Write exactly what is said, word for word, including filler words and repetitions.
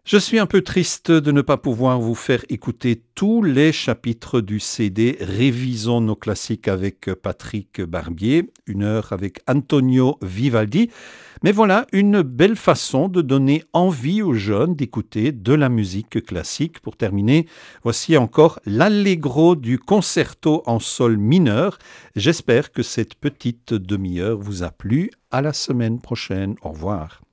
Je suis un peu triste de ne pas pouvoir vous faire écouter tous les chapitres du C D Révisons nos classiques avec Patrick Barbier, une heure avec Antonio Vivaldi. Mais voilà une belle façon de donner envie aux jeunes d'écouter de la musique classique. Pour terminer, voici encore l'allegro du concerto en sol mineur. J'espère que cette petite demi-heure vous a plu. À la semaine prochaine. Au revoir.